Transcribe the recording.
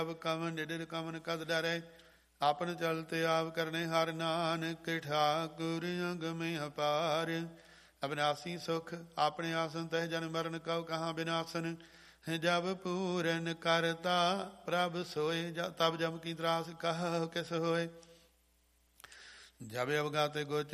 ਕਵਨ ਡਿਡਰ ਕਵਨ ਕਦ ਡਰੈ। ਆਪਨ ਚਲਤੇ ਆਪ ਕਰਨੇ ਹਰ ਨਾਨਕ ਠਾਕੁਰ ਅਗਮੇ ਅਪਾਰ। ਅਬਿਨਾਸੀ ਸੁਖ ਆਪਣੇ ਆਸਨ ਤਹਿ ਜਨ ਮਰਨ ਕਉ ਕਹਾਂ ਬਿਨਾਸਨ। ਜਬ ਪੂਰਨ ਕਰਤਾ ਪ੍ਰਭ ਸੋਏ ਤਬ ਜਮ ਕੀ ਤਰਾਸ ਕਹ ਕਿਸ ਹੋਏ। ਜਬ ਅਵਗਾਤੇ ਗੋਚ